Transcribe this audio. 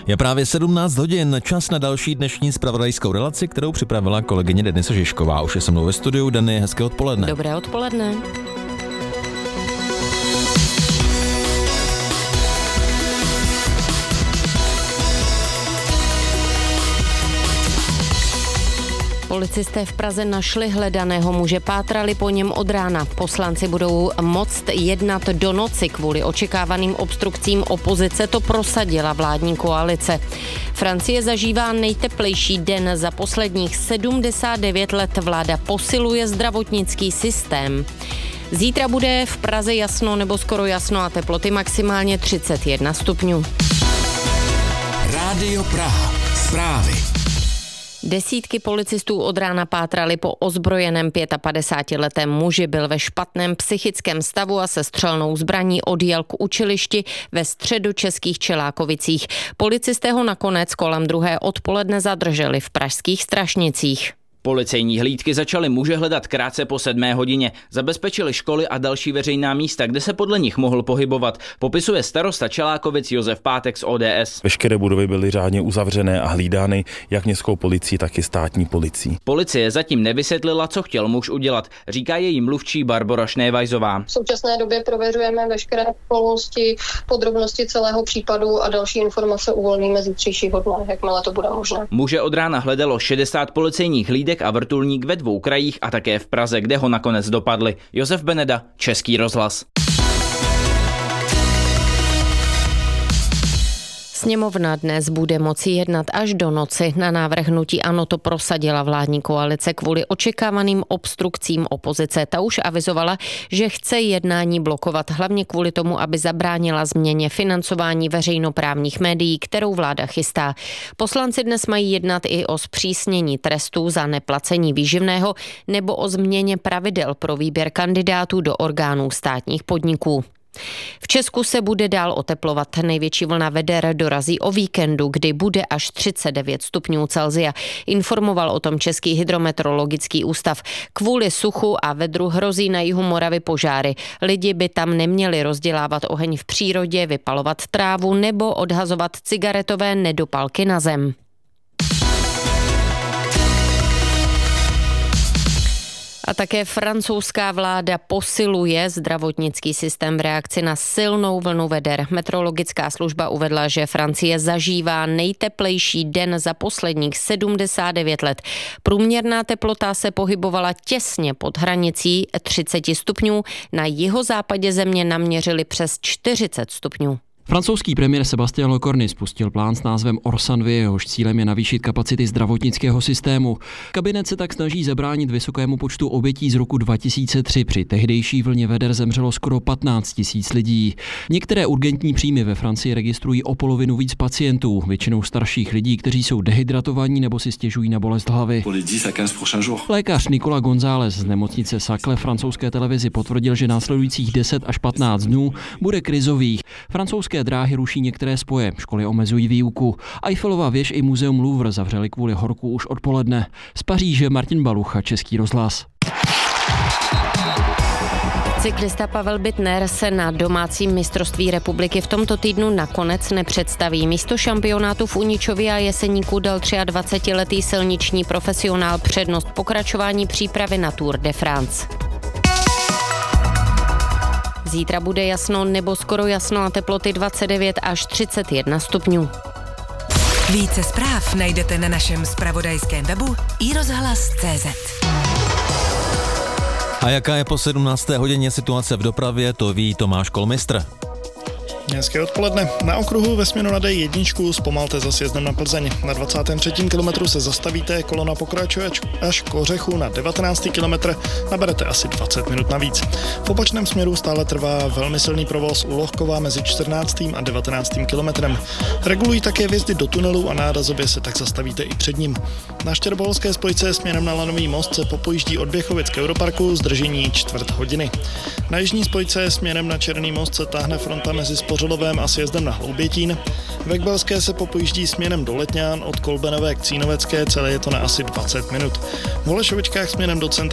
Je právě 17 hodin, čas na další dnešní zpravodajskou relaci, kterou připravila kolegyně Denisa Žižková. Už je se mnou ve studiu. Dany, hezké odpoledne. Dobré odpoledne. Policisté v Praze našli hledaného muže, pátrali po něm od rána. Poslanci budou moct jednat do noci kvůli očekávaným obstrukcím opozice, to prosadila vládní koalice. Francie zažívá nejteplejší den za posledních 79 let. Vláda posiluje zdravotnický systém. Zítra bude v Praze jasno nebo skoro jasno a teploty maximálně 31 stupňů. Rádio Praha. Zprávy. Desítky policistů od rána pátrali po ozbrojeném 55letém muži. Byl ve špatném psychickém stavu a se střelnou zbraní odjel k učilišti ve středočeských Čelákovicích. Policisté ho nakonec kolem 2. odpoledne zadrželi v pražských Strašnicích. Policejní hlídky začaly muže hledat krátce po 7 hodině. Zabezpečili školy a další veřejná místa, kde se podle nich mohl pohybovat. Popisuje starosta Čelákovic Josef Pátek z ODS. Veškeré budovy byly řádně uzavřené a hlídány jak městskou policií, tak i státní policií. Policie zatím nevysvětlila, co chtěl muž udělat, říká její mluvčí Barbora Šnévajzová. V současné době prověřujeme veškeré okolnosti, podrobnosti celého případu a další informace uvolníme zítřejšího dne, jakmile to bude možné. Muže od rána hledalo 60 policejních hlídek a vrtulník ve 2 krajích a také v Praze, kde ho nakonec dopadli. Josef Beneda, Český rozhlas. Sněmovna dnes bude moci jednat až do noci. Na návrh hnutí ANO to prosadila vládní koalice kvůli očekávaným obstrukcím opozice. Ta už avizovala, že chce jednání blokovat, hlavně kvůli tomu, aby zabránila změně financování veřejnoprávních médií, kterou vláda chystá. Poslanci dnes mají jednat i o zpřísnění trestů za neplacení výživného nebo o změně pravidel pro výběr kandidátů do orgánů státních podniků. V Česku se bude dál oteplovat. Největší vlna veder dorazí o víkendu, kdy bude až 39 stupňů Celsia. Informoval o tom Český hydrometeorologický ústav. Kvůli suchu a vedru hrozí na jihu Moravy požáry. Lidi by tam neměli rozdělávat oheň v přírodě, vypalovat trávu nebo odhazovat cigaretové nedopalky na zem. A také francouzská vláda posiluje zdravotnický systém v reakci na silnou vlnu veder. Meteorologická služba uvedla, že Francie zažívá nejteplejší den za posledních 79 let. Průměrná teplota se pohybovala těsně pod hranicí 30 stupňů. Na jihozápadě země naměřili přes 40 stupňů. Francouzský premiér Sébastien Lecornu spustil plán s názvem Orsanvy, jehož cílem je navýšit kapacity zdravotnického systému. Kabinet se tak snaží zabránit vysokému počtu obětí z roku 2003. Při tehdejší vlně veder zemřelo skoro 15 000 lidí. Některé urgentní příjmy ve Francii registrují o polovinu víc pacientů, většinou starších lidí, kteří jsou dehydratovaní nebo si stěžují na bolest hlavy. Lékař Nicolas González z nemocnice Saclay francouzské televizi potvrdil, že následujících 10 až 15 dnů bude krizových. Francouzské dráhy ruší některé spoje, školy omezují výuku. Eiffelova věž i muzeum Louvre zavřeli kvůli horku už odpoledne. Z Paříže Martin Balucha, Český rozhlas. Cyklista Pavel Bittner se na domácím mistrovství republiky v tomto týdnu nakonec nepředstaví. Místo šampionátu v Uničově a Jeseníku dal 23letý silniční profesionál přednost pokračování přípravy na Tour de France. Zítra bude jasno nebo skoro jasno a teploty 29 až 31 stupňů. Více zpráv najdete na našem zpravodajském webu iRozhlas.cz. A jaká je po 17. hodině situace v dopravě, to ví Tomáš Kolmistr. Hezké odpoledne. Na okruhu ve směru na D1 zpomalte za sjezdem na Plzeň. Na 23. kilometru se zastavíte, kolona pokračuje až k Ořechu, na 19. kilometr naberete asi 20 minut navíc. V opačném směru stále trvá velmi silný provoz u Lohkova mezi 14. a 19. kilometrem. Regulují také vjezdy do tunelu a nárazově se tak zastavíte i před ním. Na Štěrboholské spojce směrem na Lanový most se popojíždí od Běchovic k Europarku, zdržení čtvrt hodiny. Na jižní spojce směrem na Černý most se táhne fronta mezi Spořilovem a sjezdem na Hloubětín. Ve Kbelské se popojíždí směrem do Letňán od Kolbenové k Cínovecké, celé je to na asi 20 minut. V Holešovičkách směrem do centra